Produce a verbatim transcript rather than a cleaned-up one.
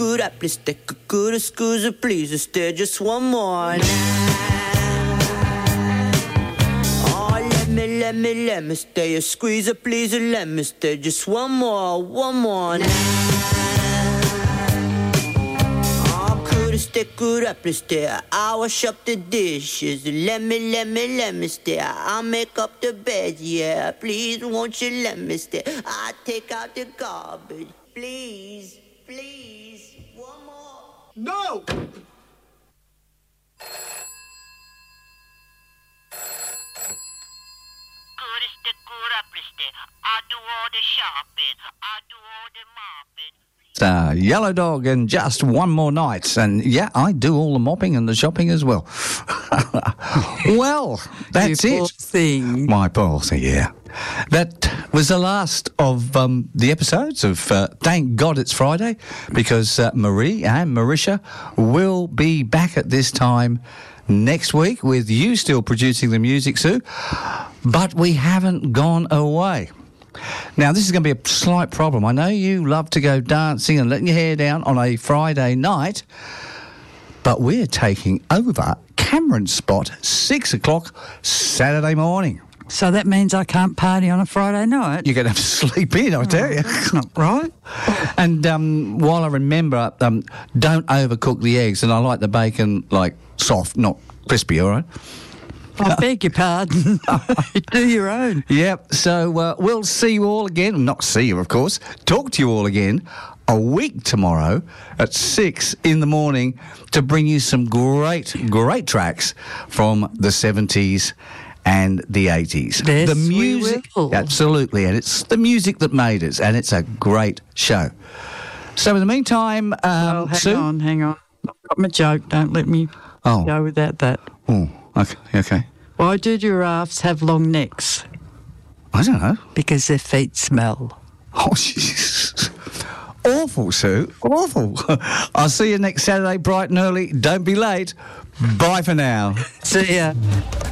good up, let's take a good excuse, please, stay just one more night. Oh, let me, let me, let me stay a squeeze, please, let me stay just one more, one more night. Stay good up, let's stay. I wash up the dishes. Let me, let me, let me stay. I'll make up the bed, yeah. Please, won't you let me stay? I'll take out the garbage. Please, please, one more. No! I do all the shopping. I do all the mopping. Uh, Yellow Dog and Just One More Night. And yeah, I do all the mopping and the shopping as well. Well, that's you poor it. Thing. My poor thing, yeah. That was the last of um, the episodes of uh, Thank God It's Friday, because uh, Marie and Marisha will be back at this time next week with you still producing the music, Sue. But we haven't gone away. Now, this is going to be a slight problem. I know you love to go dancing and letting your hair down on a Friday night, but we're taking over Cameron's spot, six o'clock Saturday morning. So that means I can't party on a Friday night? You're going to have to sleep in, I tell you. That's not right. And um, while I remember, um, don't overcook the eggs, and I like the bacon, like, soft, not crispy, all right? I beg your pardon. Do your own. Yep, so uh, we'll see you all again. Not see you, of course. Talk to you all again a week tomorrow at six in the morning to bring you some great, great tracks from the seventies and the eighties. Yes, the music, we will. Absolutely, and it's the music that made us, and it's a great show. So in the meantime, um, well, hang Sue? on, hang on. I've got my joke. Don't let me Oh. go without that. Oh, okay, okay. Why do giraffes have long necks? I don't know. Because their feet smell. Oh, jeez. Awful, Sue. Awful. I'll see you next Saturday bright and early. Don't be late. Bye for now. See ya.